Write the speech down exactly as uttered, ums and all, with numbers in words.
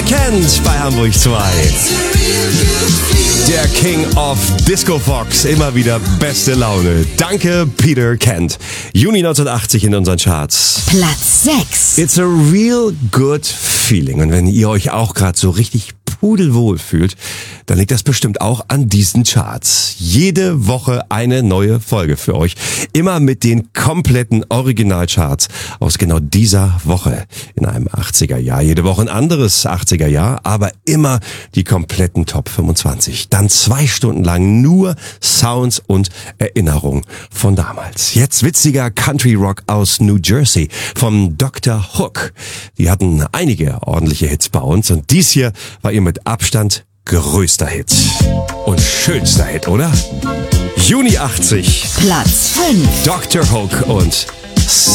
Peter Kent bei Hamburg zwei. Der King of Disco Fox, immer wieder beste Laune. Danke, Peter Kent. Juni neunzehnhundertachtzig in unseren Charts. Platz sechs. It's a real good feeling. Und wenn ihr euch auch gerade so richtig pudelwohl fühlt, dann liegt das bestimmt auch an diesen Charts. Jede Woche eine neue Folge für euch. Immer mit den kompletten Originalcharts aus genau dieser Woche in einem achtziger Jahr. Jede Woche ein anderes achtziger Jahr, aber immer die kompletten Top fünfundzwanzig. Dann zwei Stunden lang nur Sounds und Erinnerungen von damals. Jetzt witziger Country Rock aus New Jersey vom Doktor Hook. Die hatten einige ordentliche Hits bei uns und dies hier war ihr mit Abstand größter Hit. Und schönster Hit, oder? Juni achtzig. Platz fünf. Doktor Hook und